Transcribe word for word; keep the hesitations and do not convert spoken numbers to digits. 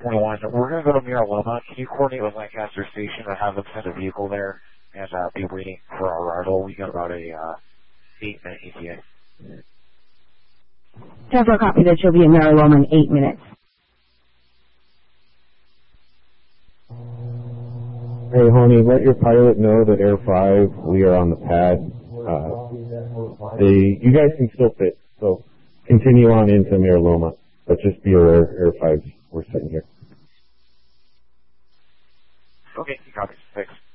twenty-one. We're going to go to Mira Loma. Can you coordinate with Lancaster Station and have them send a vehicle there and uh, be waiting for our arrival? We got about a uh, eight-minute E T A. ten four, copy that you'll be in Mira Loma in eight minutes. Hey, honey, let your pilot know that Air five, we are on the pad. Uh, they, you guys can still fit, so continue on into Mira Loma, but just be aware, Air five, we're sitting here. Okay, copy. Thanks.